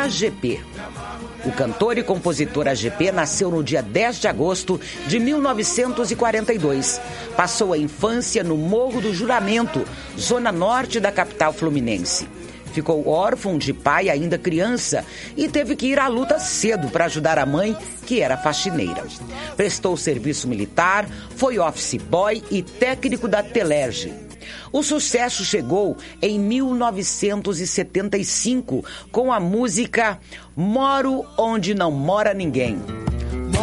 AGP. O cantor e compositor AGP nasceu no dia 10 de agosto de 1942. Passou a infância no Morro do Juramento, zona norte da capital fluminense. Ficou órfão de pai ainda criança e teve que ir à luta cedo para ajudar a mãe, que era faxineira. Prestou serviço militar, foi office boy e técnico da Telerge. O sucesso chegou em 1975 com a música Moro Onde Não Mora Ninguém.